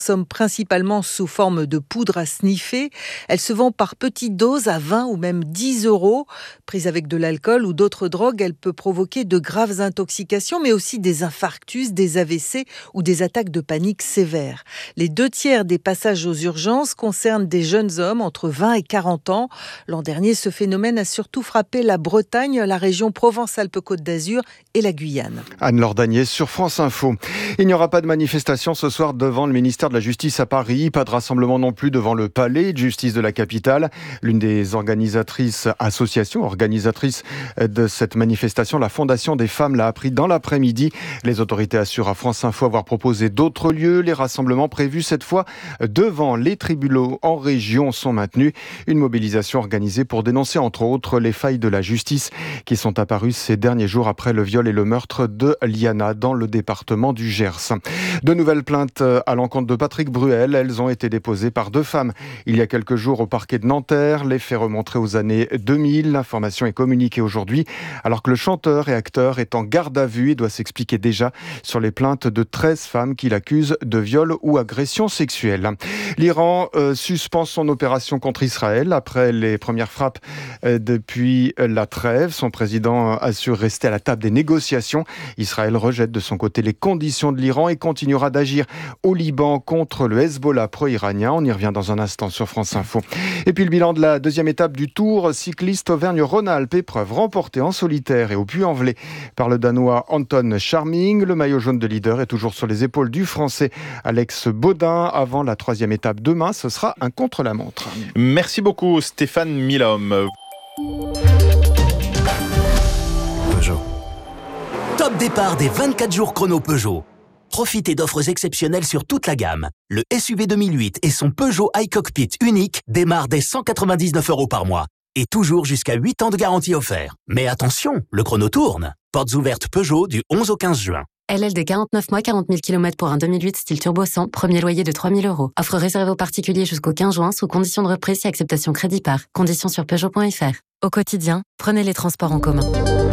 consomme principalement sous forme de poudre à sniffer. Elle se vend par petites doses à 20 ou même 10 euros. Prise avec de l'alcool ou d'autres drogues, elle peut provoquer de graves intoxications, mais aussi des infarctus, des AVC ou des attaques de panique sévères. Les 2/3 des passages aux urgences concernent des jeunes hommes entre 20 et 40 ans. L'an dernier, ce phénomène a surtout frappé la Bretagne, la région Provence-Alpes-Côte d'Azur et la Guyane. Anne-Laure Danier sur France Info. Il n'y aura pas de manifestation ce soir devant le ministère de la Justice à Paris. Pas de rassemblement non plus devant le palais de justice de la capitale. L'une des associations organisatrices de cette manifestation, la Fondation des femmes, l'a appris dans l'après-midi. Les autorités assurent à France Info avoir proposé d'autres lieux. Les rassemblements prévus cette fois devant les tribunaux en région sont maintenus. Une mobilisation organisée pour dénoncer entre autres les failles de la justice qui sont apparues ces derniers jours après le viol et le meurtre de Liana dans le département du Gers. De nouvelles plaintes à l'encontre de Patrick Bruel. Elles ont été déposées par 2 femmes il y a quelques jours au parquet de Nanterre. Les faits remonteraient aux années 2000. L'information est communiquée aujourd'hui alors que le chanteur et acteur est en garde à vue et doit s'expliquer déjà sur les plaintes de 13 femmes qu'il accuse de viol ou agression sexuelle. L'Iran suspend son opération contre Israël après les premières frappes depuis la trêve. Son président assure rester à la table des négociations. Israël rejette de son côté les conditions de l'Iran et continuera d'agir au Liban contre le Hezbollah pro-iranien. On y revient dans un instant sur France Info. Et puis le bilan de la deuxième étape du Tour cycliste Auvergne-Rhône-Alpes, épreuve remportée en solitaire et au Puy-en-Velay par le Danois Anton Charming. Le maillot jaune de leader est toujours sur les épaules du Français Alex Baudin. Avant la 3e étape demain, ce sera un contre-la-montre. Merci beaucoup Stéphane Milhomme. Peugeot. Top départ des 24 jours chrono Peugeot. Profitez d'offres exceptionnelles sur toute la gamme. Le SUV 2008 et son Peugeot iCockpit unique démarrent dès 199 € par mois. Et toujours jusqu'à 8 ans de garantie offert. Mais attention, le chrono tourne. Portes ouvertes Peugeot du 11 au 15 juin. LLD 49 mois, 40 000 km pour un 2008 style turbo 100, premier loyer de 3 000 €. Offre réservée aux particuliers jusqu'au 15 juin sous condition de reprise et acceptation crédit par. Conditions sur Peugeot.fr. Au quotidien, prenez les transports en commun.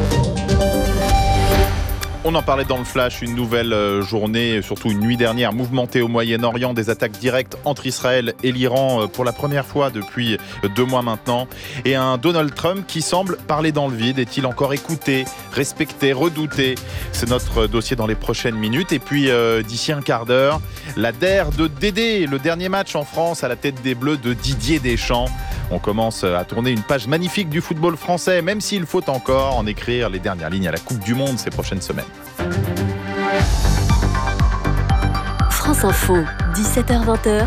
On en parlait dans le flash, une nouvelle journée, surtout une nuit dernière, mouvementée au Moyen-Orient, des attaques directes entre Israël et l'Iran pour la première fois depuis 2 mois maintenant. Et un Donald Trump qui semble parler dans le vide. Est-il encore écouté, respecté, redouté ? C'est notre dossier dans les prochaines minutes. Et puis d'ici un quart d'heure, la DER de Dédé, le dernier match en France à la tête des Bleus de Didier Deschamps. On commence à tourner une page magnifique du football français, même s'il faut encore en écrire les dernières lignes à la Coupe du Monde ces prochaines semaines. France Info, 17h-20h.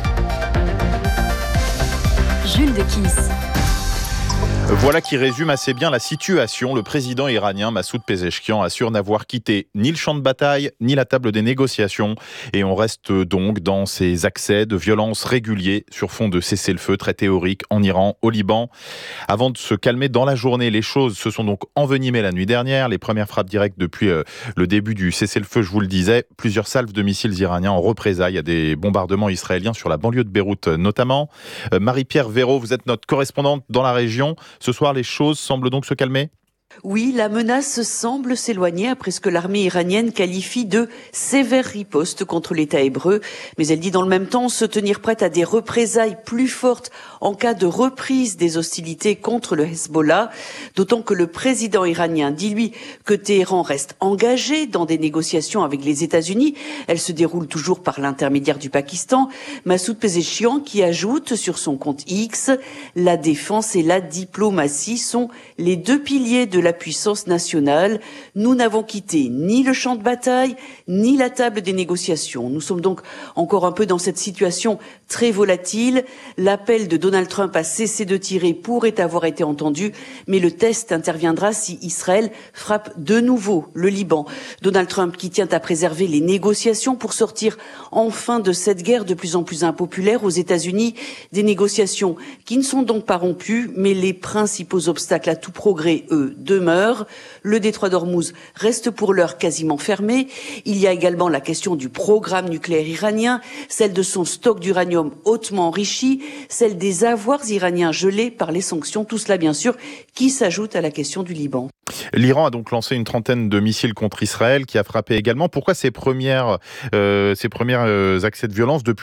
Jules de Kiss. Voilà qui résume assez bien la situation. Le président iranien Massoud Pezeshkian assure n'avoir quitté ni le champ de bataille, ni la table des négociations. Et on reste donc dans ces accès de violence réguliers sur fond de cessez-le-feu très théorique en Iran, au Liban. Avant de se calmer dans la journée, les choses se sont donc envenimées la nuit dernière. Les premières frappes directes depuis le début du cessez-le-feu, je vous le disais. Plusieurs salves de missiles iraniens en représailles à des bombardements israéliens sur la banlieue de Beyrouth notamment. Marie-Pierre Véraud, vous êtes notre correspondante dans la région. Ce soir, les choses semblent donc se calmer ? Oui, la menace semble s'éloigner après ce que l'armée iranienne qualifie de sévère riposte contre l'État hébreu. Mais elle dit dans le même temps se tenir prête à des représailles plus fortes en cas de reprise des hostilités contre le Hezbollah. D'autant que le président iranien dit, lui, que Téhéran reste engagé dans des négociations avec les États-Unis. Elles se déroulent toujours par l'intermédiaire du Pakistan. Massoud Pezeshkian qui ajoute sur son compte X, la défense et la diplomatie sont les 2 piliers de la puissance nationale. Nous n'avons quitté ni le champ de bataille, ni la table des négociations. Nous sommes donc encore un peu dans cette situation très volatile. L'appel de Donald Trump à cesser de tirer pourrait avoir été entendu, mais le test interviendra si Israël frappe de nouveau le Liban. Donald Trump qui tient à préserver les négociations pour sortir enfin de cette guerre de plus en plus impopulaire aux États-Unis. Des négociations qui ne sont donc pas rompues, mais les principaux obstacles à tout progrès, eux, demeure. Le détroit d'Ormuz reste pour l'heure quasiment fermé. Il y a également la question du programme nucléaire iranien, celle de son stock d'uranium hautement enrichi, celle des avoirs iraniens gelés par les sanctions. Tout cela, bien sûr, qui s'ajoute à la question du Liban. L'Iran a donc lancé une trentaine de missiles contre Israël qui a frappé également. Pourquoi ces premiers accès de violence depuis